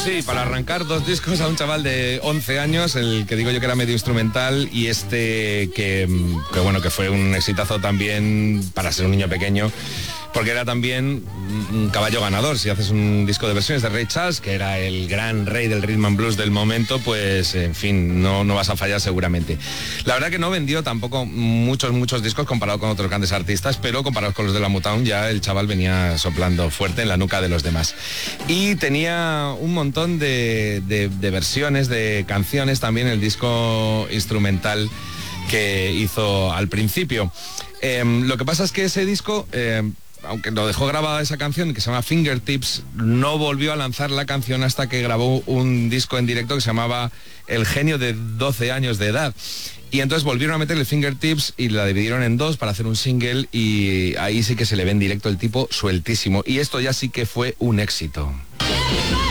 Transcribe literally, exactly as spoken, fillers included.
sí, para arrancar dos discos a un chaval de once años, el que digo yo que era medio instrumental y este que, que bueno, que fue un exitazo también para ser un niño pequeño, porque era también un caballo ganador. Si haces un disco de versiones de Ray Charles, que era el gran rey del rhythm and blues del momento, pues en fin, no, no vas a fallar seguramente. La verdad que no vendió tampoco muchos, muchos discos comparado con otros grandes artistas, pero comparados con los de la Motown ya el chaval venía soplando fuerte en la nuca de los demás. Y tenía un montón de, de, de versiones, de canciones, también el disco instrumental que hizo al principio. Eh, lo que pasa es que ese disco... Eh, aunque lo dejó grabada esa canción que se llama Fingertips, no volvió a lanzar la canción hasta que grabó un disco en directo que se llamaba El genio de doce años de edad. Y entonces volvieron a meterle Fingertips y la dividieron en dos para hacer un single, y ahí sí que se le ve en directo el tipo sueltísimo. Y esto ya sí que fue un éxito.